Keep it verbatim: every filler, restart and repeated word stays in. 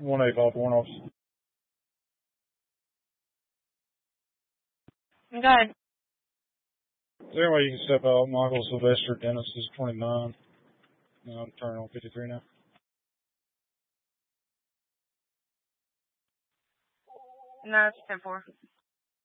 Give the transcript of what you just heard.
one eight five one officer. Okay. Is there any way you can step out? Michael Sylvester Dennis is twenty-nine. No, I'm turning on fifty-three now. No, it's ten four.